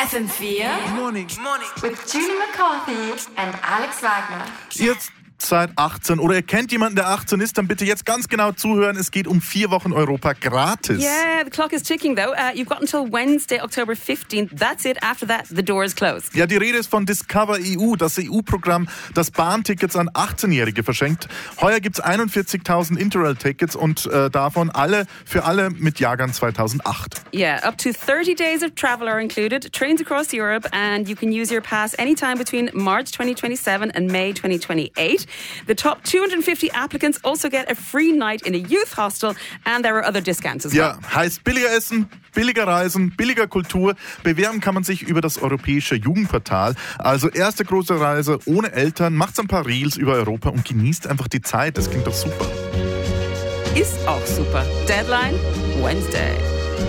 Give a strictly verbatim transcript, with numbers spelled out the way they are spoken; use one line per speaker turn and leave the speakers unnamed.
F M vier.
Morning.
Morning. With Julie McCarthy and Alex Wagner.
Jetzt seit achtzehn oder ihr kennt jemanden, der achtzehn ist, dann bitte jetzt ganz genau zuhören. Es geht um vier Wochen Europa gratis.
Yeah, the clock is ticking though. Uh, you've got until Wednesday, October fifteenth. That's it. After that, the doors close.
Ja, die Rede ist von Discover E U, das E U-Programm, das Bahntickets an achtzehnjährige verschenkt. Heuer gibt's einundvierzigtausend Interrail-Tickets und äh, davon alle für alle mit Jahrgang zweitausendacht.
Yeah, up to thirty days of travel are included, trains across Europe, and you can use your pass anytime between March twenty twenty-seven and May twenty twenty-eight. The top two hundred fifty applicants also get a free night in a youth hostel, and there are other discounts as well.
Ja, heißt billiger Essen, billiger Reisen, billiger Kultur. Bewerben kann man sich über das europäische Jugendportal. Also erste große Reise ohne Eltern, macht's ein paar Reels über Europa und genießt einfach die Zeit. Das klingt doch super.
Ist auch super. Deadline Wednesday.